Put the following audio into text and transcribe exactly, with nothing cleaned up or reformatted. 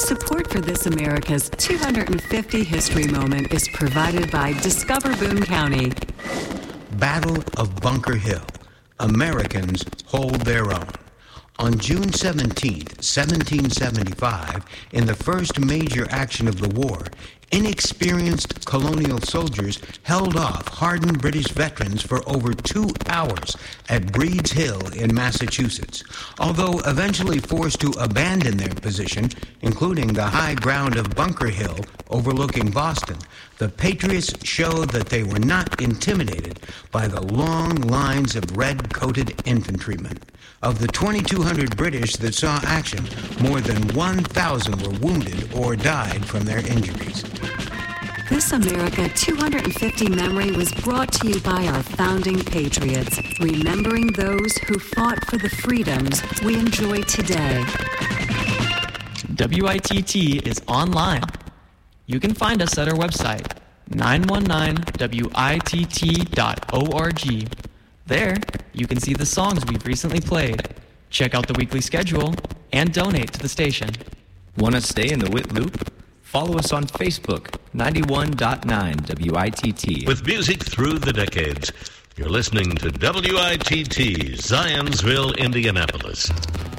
Support for This America's two hundred fifty History Moment is provided by Discover Boone County. Battle of Bunker Hill. Americans hold their own. On June seventeenth, seventeen seventy-five, in the first major action of the war, inexperienced colonial soldiers held off hardened British veterans for over two hours at Breed's Hill in Massachusetts. Although eventually forced to abandon their position, including the high ground of Bunker Hill overlooking Boston, the Patriots showed that they were not intimidated by the long lines of red-coated infantrymen. Of the twenty-two hundred British that saw action, more than one thousand were wounded or died from their injuries. This America two hundred fifty memory was brought to you by our founding patriots, remembering those who fought for the freedoms we enjoy today. W I T T is online. You can find us at our website, nine one nine W I T T dot org. There, you can see the songs we've recently played, check out the weekly schedule, and donate to the station. Want to stay in the W I T loop? Follow us on Facebook, ninety-one point nine W I T T. With music through the decades, you're listening to W I T T, Zionsville, Indianapolis.